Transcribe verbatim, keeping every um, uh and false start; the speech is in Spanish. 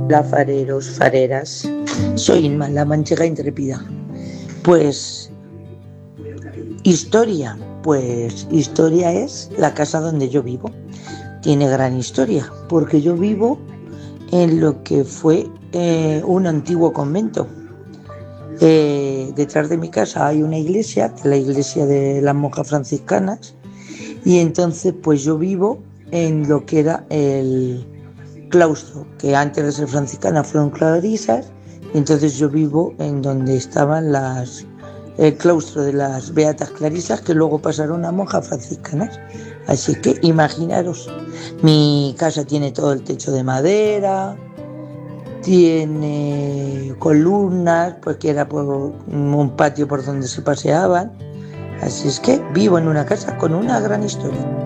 Hola fareros, fareras, soy Inma, la manchega intrépida. Pues historia, pues historia es la casa donde yo vivo. Tiene gran historia, porque yo vivo en lo que fue eh, un antiguo convento. Eh, detrás de mi casa hay una iglesia, la iglesia de las monjas franciscanas, y entonces pues yo vivo en lo que era el claustro, que antes de ser franciscana fueron clarisas, y entonces yo vivo en donde estaban las el claustro de las beatas clarisas, que luego pasaron a monjas franciscanas. Así que imaginaros, mi casa tiene todo el techo de madera, tiene columnas, pues que era por un patio por donde se paseaban. Así es que vivo en una casa con una gran historia.